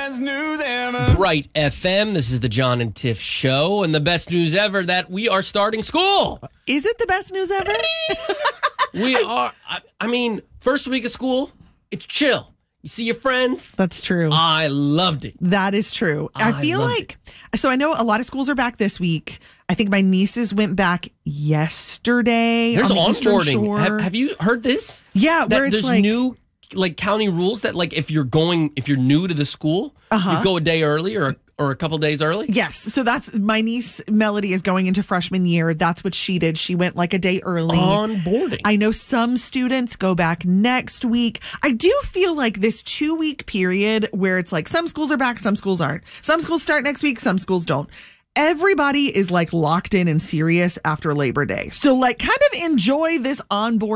best news ever. Bright FM. This is the John and Tiff Show, and the best news ever that we are starting school. Is it the best news ever? We are. I mean, first week of school, it's chill. You see your friends. That's true. I loved it. That is true. I feel like, so I know a lot of schools are back this week. I think my nieces went back yesterday. There's on the Eastern onboarding. Shore. Have you heard this? Yeah, that where it's there's like new county rules that if you're new to the school, you go a day early or a couple days early. Yes. So that's my niece Melody is going into freshman year. That's what she did. She went like a day early. Onboarding. I know some students go back next week. I do feel like this 2-week period where it's like some schools are back, some schools aren't. Some schools start next week, some schools don't. Everybody is like locked in and serious after Labor Day. So kind of enjoy this onboard